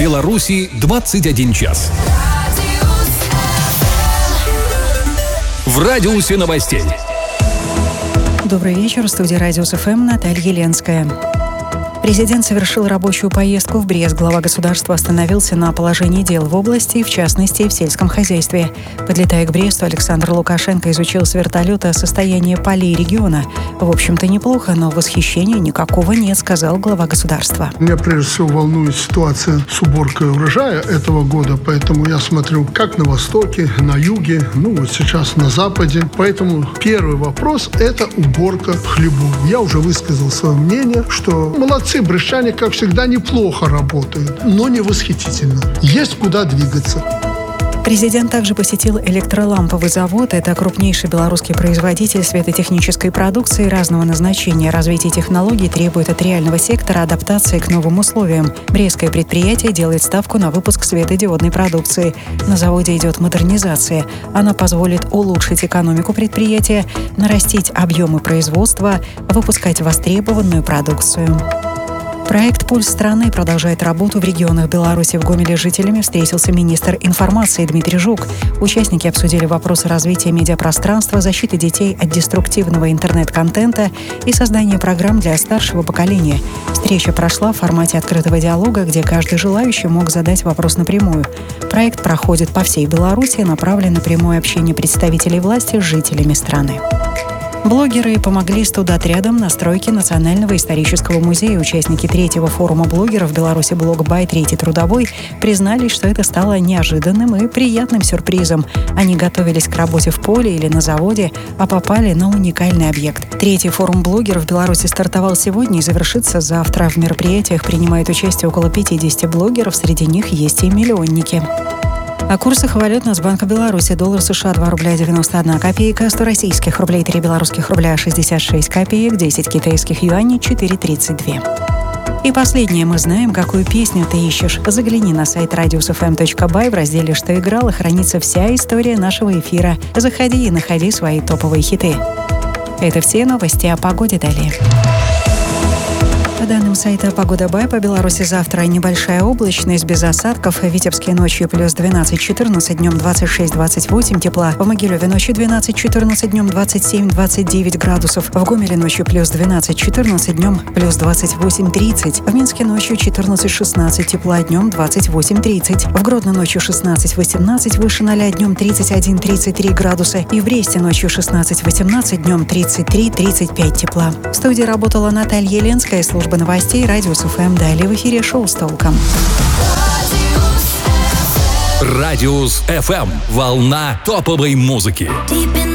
Беларуси 21 час. В радиусе новостей. Добрый вечер. В студии Радиус ФМ Наталья Еленская. Президент совершил рабочую поездку в Брест. Глава государства остановился на положении дел в области, в частности, в сельском хозяйстве. Подлетая к Бресту, Александр Лукашенко изучил с вертолета состояние полей региона. В общем-то, неплохо, но восхищения никакого нет, сказал глава государства. Меня прежде всего волнует ситуация с уборкой урожая этого года, поэтому я смотрю как на востоке, на юге, вот сейчас на западе. Поэтому первый вопрос – это уборка хлебов. Я уже высказал свое мнение, что молодцы, брестчане, как всегда, неплохо работают, но не восхитительно. Есть куда двигаться. Президент также посетил электроламповый завод. Это крупнейший белорусский производитель светотехнической продукции разного назначения. Развитие технологий требует от реального сектора адаптации к новым условиям. Брестское предприятие делает ставку на выпуск светодиодной продукции. На заводе идет модернизация. Она позволит улучшить экономику предприятия, нарастить объемы производства, выпускать востребованную продукцию. Проект «Пульс страны» продолжает работу в регионах Беларуси. В Гомеле с жителями встретился министр информации Дмитрий Жук. Участники обсудили вопросы развития медиапространства, защиты детей от деструктивного интернет-контента и создания программ для старшего поколения. Встреча прошла в формате открытого диалога, где каждый желающий мог задать вопрос напрямую. Проект проходит по всей Беларуси и направлен на прямое общение представителей власти с жителями страны. Блогеры помогли студотрядам на стройке Национального исторического музея. Участники 3-го форума блогеров «Беларуси Блогбай. 3-й трудовой» признались, что это стало неожиданным и приятным сюрпризом. Они готовились к работе в поле или на заводе, а попали на уникальный объект. 3-й форум блогеров в Беларуси стартовал сегодня и завершится завтра. В мероприятиях принимает участие около 50 блогеров, среди них есть и миллионники. О курсах валют Нацбанка Беларуси. Доллар США 2 рубля 91 копейка, 100 российских рублей 3 белорусских рубля 66 копеек, 10 китайских юаней 4,32. И последнее. Мы знаем, какую песню ты ищешь. Загляни на сайт radiusfm.by. В разделе «Что играло» хранится вся история нашего эфира. Заходи и находи свои топовые хиты. Это все новости о погоде далее. По данным сайта «Погода Бай», по Беларуси завтра небольшая облачность, без осадков. В Витебске ночью плюс 12-14, днем 26-28 тепла. В Могилеве ночью 12-14, днем 27-29 градусов. В Гомеле ночью плюс 12-14, днем плюс 28-30. В Минске ночью 14-16 тепла, днем 28-30. В Гродно ночью 16-18, выше 0, днем 31-33 градуса. И в Бресте ночью 16-18, днем 33-35 тепла. В студии работала Наталья Еленская, служба новостей Радиус ФМ. Далее в эфире шоу с толком. Радиус ФМ. Волна топовой музыки.